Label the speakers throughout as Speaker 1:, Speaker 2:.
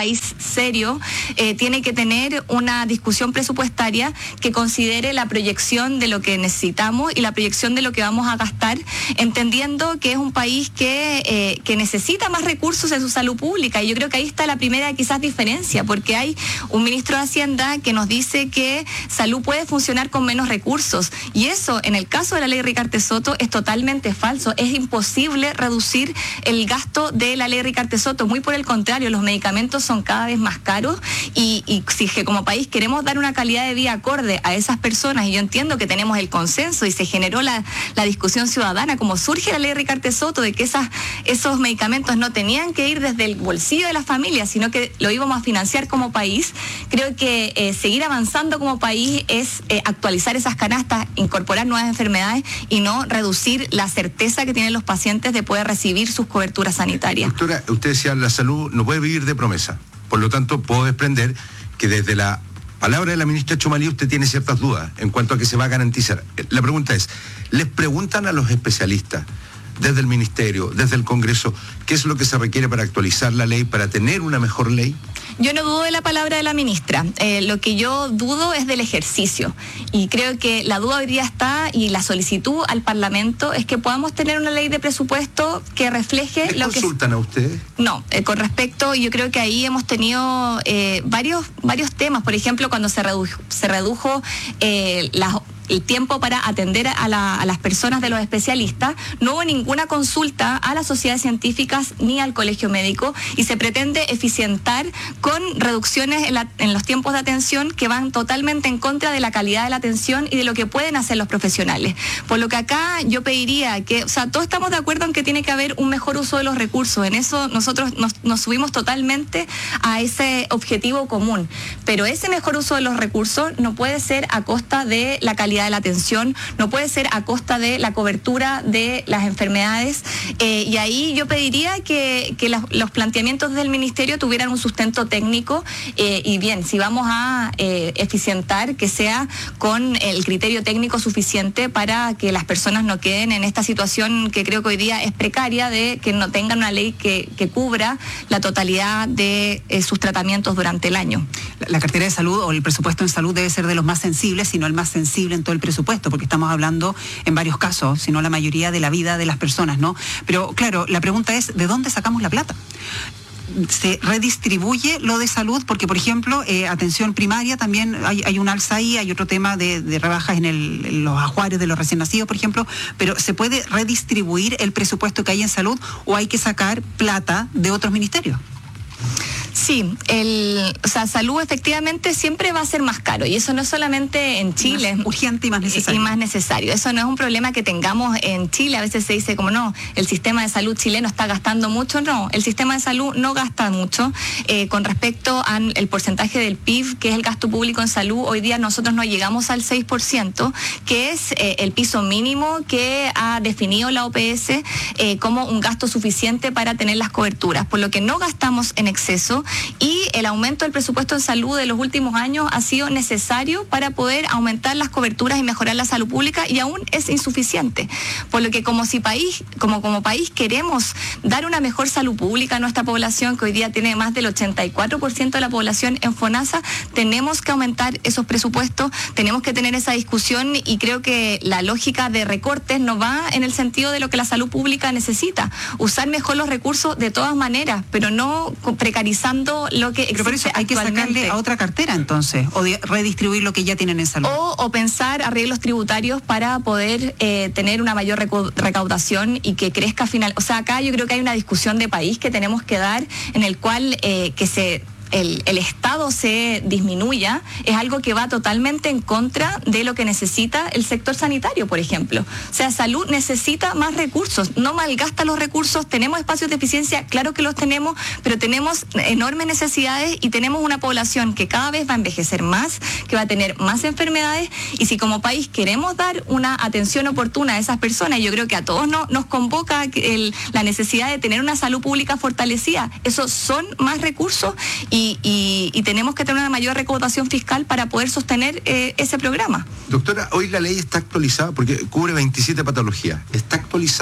Speaker 1: país serio tiene que tener una discusión presupuestaria que considere la proyección de lo que necesitamos y la proyección de lo que vamos a gastar, entendiendo que es un país que necesita más recursos en su salud pública. Y yo creo que ahí está la primera quizás diferencia, porque hay un ministro de Hacienda que nos dice que salud puede funcionar con menos recursos, y eso en el caso de la ley Ricarte Soto es totalmente falso. Es imposible reducir el gasto de la ley Ricarte Soto, muy por el contrario, los medicamentos son cada vez más caros, y si que como país queremos dar una calidad de vida acorde a esas personas, y yo entiendo que tenemos el consenso y se generó la discusión ciudadana, como surge la ley Ricarte Soto, de que esos medicamentos no tenían que ir desde el bolsillo de las familias, sino que lo íbamos a financiar como país. Creo que seguir avanzando como país es actualizar esas canastas, incorporar nuevas enfermedades y no reducir la certeza que tienen los pacientes de poder recibir sus coberturas sanitarias.
Speaker 2: Doctora, usted decía, la salud no puede vivir de promesa. Por lo tanto, puedo desprender que desde la palabra de la ministra Txomalí usted tiene ciertas dudas en cuanto a que se va a garantizar. La pregunta es, ¿les preguntan a los especialistas desde el Ministerio, desde el Congreso, qué es lo que se requiere para actualizar la ley, para tener una mejor ley?
Speaker 1: Yo no dudo de la palabra de la ministra, lo que yo dudo es del ejercicio, y creo que la duda hoy día está, y la solicitud al Parlamento es que podamos tener una ley de presupuesto que refleje
Speaker 2: lo que... ¿Consultan a ustedes?
Speaker 1: No, con respecto, yo creo que ahí hemos tenido varios temas. Por ejemplo, cuando se redujo el tiempo para atender a las personas de los especialistas, no hubo ninguna consulta a las sociedades científicas ni al colegio médico, y se pretende eficientar con reducciones en los tiempos de atención que van totalmente en contra de la calidad de la atención y de lo que pueden hacer los profesionales. Por lo que acá yo pediría que, todos estamos de acuerdo en que tiene que haber un mejor uso de los recursos, en eso nosotros nos subimos totalmente a ese objetivo común, pero ese mejor uso de los recursos no puede ser a costa de la calidad de la atención, no puede ser a costa de la cobertura de las enfermedades, y ahí yo pediría que los planteamientos del Ministerio tuvieran un sustento técnico, y bien, si vamos a eficientar, que sea con el criterio técnico suficiente para que las personas no queden en esta situación que creo que hoy día es precaria, de que no tengan una ley que cubra la totalidad de sus tratamientos durante el año.
Speaker 3: La cartera de salud o el presupuesto en salud debe ser de los más sensibles, sino el más sensible en todo el presupuesto, porque estamos hablando en varios casos, si no la mayoría, de la vida de las personas, ¿no? Pero claro, la pregunta es, ¿de dónde sacamos la plata? ¿Se redistribuye lo de salud? Porque, por ejemplo, atención primaria también hay un alza ahí, hay otro tema de rebajas en los ajuares de los recién nacidos, por ejemplo, pero ¿se puede redistribuir el presupuesto que hay en salud o hay que sacar plata de otros ministerios?
Speaker 1: Sí, salud efectivamente siempre va a ser más caro, y eso no es solamente en Chile.
Speaker 3: Más urgente y más necesario.
Speaker 1: Y más necesario. Eso no es un problema que tengamos en Chile. A veces se dice como no, el sistema de salud chileno está gastando mucho. No, el sistema de salud no gasta mucho. Con respecto al porcentaje del PIB, que es el gasto público en salud, hoy día nosotros no llegamos al 6%, que es el piso mínimo que ha definido la OPS como un gasto suficiente para tener las coberturas, por lo que no gastamos en exceso. Y el aumento del presupuesto en salud de los últimos años ha sido necesario para poder aumentar las coberturas y mejorar la salud pública, y aún es insuficiente. Por lo que como país queremos dar una mejor salud pública a nuestra población, que hoy día tiene más del 84% de la población en FONASA, tenemos que aumentar esos presupuestos, tenemos que tener esa discusión, y creo que la lógica de recortes no va en el sentido de lo que la salud pública necesita. Usar mejor los recursos de todas maneras, pero no precarizando lo que existe.
Speaker 3: Pero por eso hay que sacarle a otra cartera entonces, o redistribuir lo que ya tienen en salud.
Speaker 1: O pensar arreglos tributarios para poder tener una mayor recaudación y que crezca final. O sea, acá yo creo que hay una discusión de país que tenemos que dar, en el cual el Estado se disminuya, es algo que va totalmente en contra de lo que necesita el sector sanitario, por ejemplo. O sea, salud necesita más recursos, no malgasta los recursos. Tenemos espacios de eficiencia, claro que los tenemos, pero tenemos enormes necesidades y tenemos una población que cada vez va a envejecer más, que va a tener más enfermedades, y si como país queremos dar una atención oportuna a esas personas, yo creo que a todos nos convoca la necesidad de tener una salud pública fortalecida. Esos son más recursos, y tenemos que tener una mayor recaudación fiscal para poder sostener ese programa.
Speaker 2: Doctora, hoy la ley está actualizada porque cubre 27 patologías. ¿Está actualizada?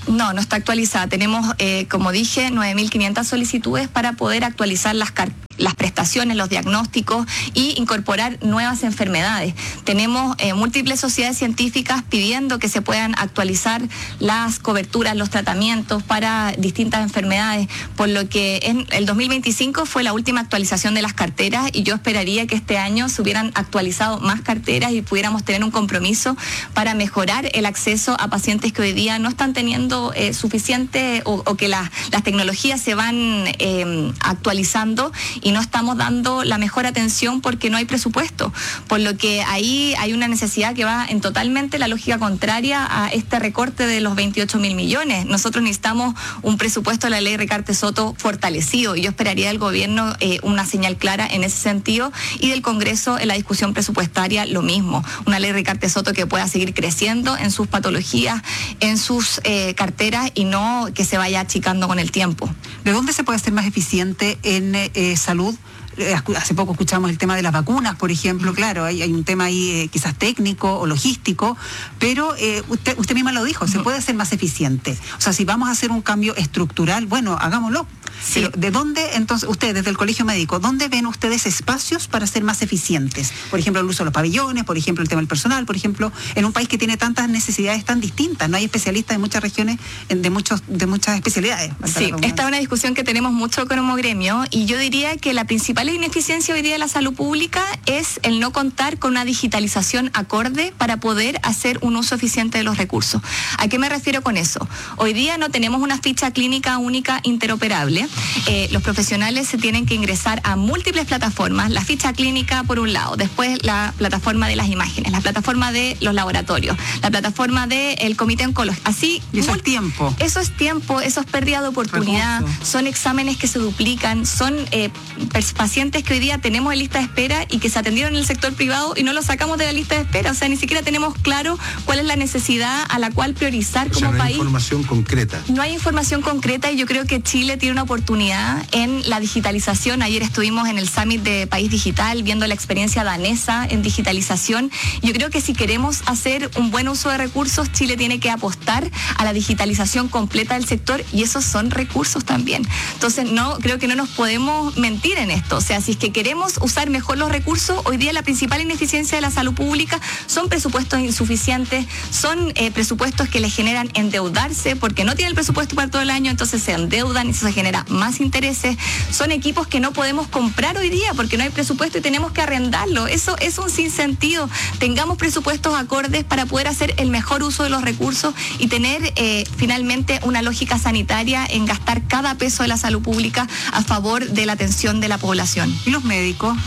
Speaker 1: No está actualizada. Tenemos, como dije, 9.500 solicitudes para poder actualizar las prestaciones, los diagnósticos y incorporar nuevas enfermedades. Tenemos múltiples sociedades científicas pidiendo que se puedan actualizar las coberturas, los tratamientos para distintas enfermedades, por lo que en el 2025 fue la última actualización de las carteras y yo esperaría que este año se hubieran actualizado más carteras y pudiéramos tener un compromiso para mejorar el acceso a pacientes que hoy día no están teniendo suficiente o que las tecnologías se van actualizando y no estamos dando la mejor atención porque no hay presupuesto, por lo que ahí hay una necesidad que va en totalmente la lógica contraria a este recorte de los 28.000 millones. Nosotros necesitamos un presupuesto de la ley Recarte Soto fortalecido y yo esperaría del gobierno una señal clara en ese sentido y del Congreso en la discusión presupuestaria lo mismo, una ley Recarte Soto que pueda seguir creciendo en sus patologías, en sus carteras y no que se vaya achicando con el tiempo.
Speaker 3: ¿De dónde se puede ser más eficiente en salud? Hace poco escuchamos el tema de las vacunas, por ejemplo. Claro, hay un tema ahí quizás técnico o logístico, pero usted misma lo dijo, se puede ser más eficiente. O sea, si vamos a hacer un cambio estructural, bueno, hagámoslo. Sí. Pero ¿de dónde, entonces, ustedes, desde el Colegio Médico, dónde ven ustedes espacios para ser más eficientes? Por ejemplo, el uso de los pabellones, por ejemplo, el tema del personal, por ejemplo, en un país que tiene tantas necesidades tan distintas, no hay especialistas en muchas regiones, de muchas especialidades.
Speaker 1: Sí, esta es una discusión que tenemos mucho como gremio y yo diría que la principal ineficiencia hoy día de la salud pública es el no contar con una digitalización acorde para poder hacer un uso eficiente de los recursos. ¿A qué me refiero con eso? Hoy día no tenemos una ficha clínica única interoperable. Los profesionales se tienen que ingresar a múltiples plataformas, la ficha clínica por un lado, después la plataforma de las imágenes, la plataforma de los laboratorios, la plataforma del comité oncológico. Así,
Speaker 3: y eso es tiempo.
Speaker 1: Eso es tiempo, eso es pérdida de oportunidad, son exámenes que se duplican, son pacientes que hoy día tenemos en lista de espera y que se atendieron en el sector privado y no los sacamos de la lista de espera. O sea, ni siquiera tenemos claro cuál es la necesidad a la cual priorizar como país.
Speaker 2: No hay información concreta.
Speaker 1: No hay información concreta y yo creo que Chile tiene una oportunidad en la digitalización. Ayer estuvimos en el Summit de País Digital viendo la experiencia danesa en digitalización. Yo creo que si queremos hacer un buen uso de recursos, Chile tiene que apostar a la digitalización completa del sector y esos son recursos también. Entonces, creo que no nos podemos mentir en esto. O sea, si es que queremos usar mejor los recursos, hoy día la principal ineficiencia de la salud pública son presupuestos insuficientes, son presupuestos que le generan endeudarse porque no tienen el presupuesto para todo el año, entonces se endeudan y eso se genera más intereses. Son equipos que no podemos comprar hoy día porque no hay presupuesto y tenemos que arrendarlo. Eso es un sinsentido. Tengamos presupuestos acordes para poder hacer el mejor uso de los recursos y tener finalmente una lógica sanitaria en gastar cada peso de la salud pública a favor de la atención de la población.
Speaker 3: Y los médicos,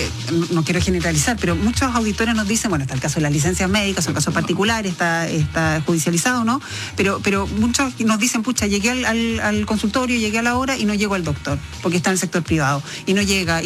Speaker 3: no quiero generalizar, pero muchos auditores nos dicen, bueno, está el caso de las licencias médicas, son casos particulares, está judicializado, ¿no? Pero muchos nos dicen, pucha, llegué al consultorio, llegué a la hora y no llego al doctor, porque está en el sector privado, y no llegan.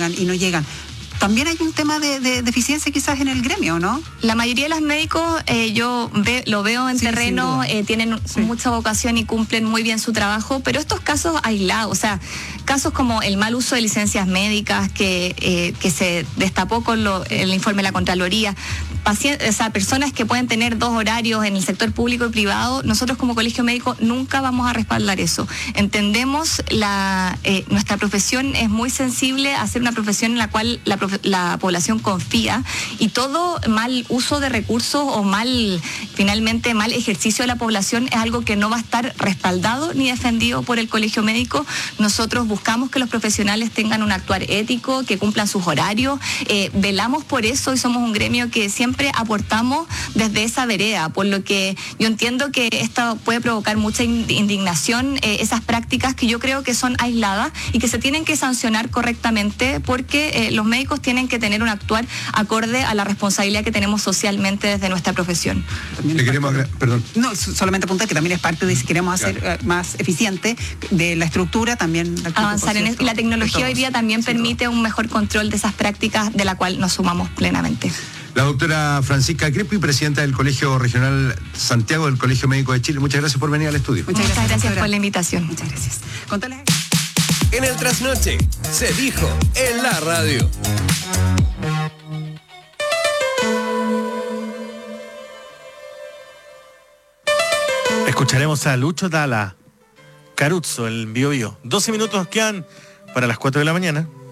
Speaker 3: También hay un tema de deficiencia quizás en el gremio, ¿no?
Speaker 1: La mayoría de los médicos, yo lo veo en terreno, tienen mucha vocación y cumplen muy bien su trabajo, pero estos casos aislados, o sea, casos como el mal uso de licencias médicas que se destapó con el informe de la Contraloría, personas que pueden tener 2 horarios en el sector público y privado, nosotros como Colegio Médico nunca vamos a respaldar eso. Entendemos nuestra profesión es muy sensible a ser una profesión en la cual la población confía y todo mal uso de recursos o finalmente mal ejercicio de la población es algo que no va a estar respaldado ni defendido por el Colegio Médico. Nosotros buscamos que los profesionales tengan un actuar ético, que cumplan sus horarios, velamos por eso y somos un gremio que siempre aportamos desde esa vereda, por lo que yo entiendo que esto puede provocar mucha indignación, esas prácticas que yo creo que son aisladas y que se tienen que sancionar correctamente porque los médicos tienen que tener un actuar acorde a la responsabilidad que tenemos socialmente desde nuestra profesión.
Speaker 3: No, solamente apuntar que también es parte de si queremos hacer más eficiente de la estructura, también
Speaker 1: avanzar en eso. Y la tecnología hoy día también permite un mejor control de esas prácticas de la cual nos sumamos plenamente.
Speaker 2: La doctora Francisca Crespi, presidenta del Colegio Regional Santiago del Colegio Médico de Chile. Muchas gracias por venir al estudio.
Speaker 1: Muchas gracias por la invitación.
Speaker 3: Muchas gracias.
Speaker 4: En el Trasnoche se dijo en la radio.
Speaker 2: Escuchamos
Speaker 5: Escucharemos a Lucho Dalla, Caruso, el Bio Bio. 12 minutos nos quedan para las 4 de la mañana.